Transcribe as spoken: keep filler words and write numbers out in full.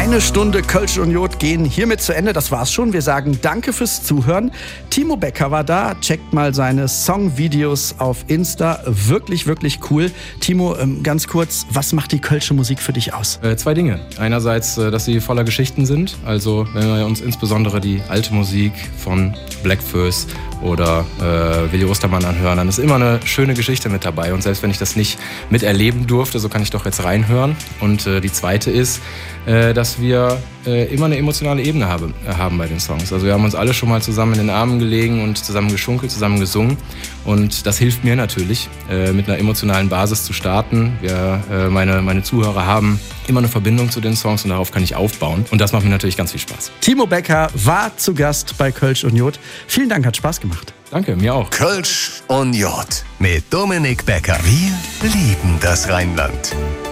Eine Stunde Kölsch und Jod gehen hiermit zu Ende. Das war's schon. Wir sagen danke fürs Zuhören. Timo Becker war da. Checkt mal seine Songvideos auf Insta. Wirklich, wirklich cool. Timo, ähm, ganz kurz, was macht die kölsche Musik für dich aus? Äh, zwei Dinge. Einerseits, äh, dass sie voller Geschichten sind. Also wenn wir uns insbesondere die alte Musik von Blackfurs oder äh, Willi Ostermann anhören, dann ist immer eine schöne Geschichte mit dabei. Und selbst wenn ich das nicht miterleben durfte, so kann ich doch jetzt reinhören. Und äh, die zweite ist, äh, dass wir äh, immer eine emotionale Ebene habe, äh, haben bei den Songs. Also wir haben uns alle schon mal zusammen in den Armen gelegen und zusammen geschunkelt, zusammen gesungen. Und das hilft mir natürlich, äh, mit einer emotionalen Basis zu starten. Wir, äh, meine, meine Zuhörer haben immer eine Verbindung zu den Songs und darauf kann ich aufbauen. Und das macht mir natürlich ganz viel Spaß. Timo Becker war zu Gast bei Kölsch und Jod. Vielen Dank, hat Spaß gemacht. Danke, mir auch. Kölsch und Jod mit Dominik Becker. Wir lieben das Rheinland.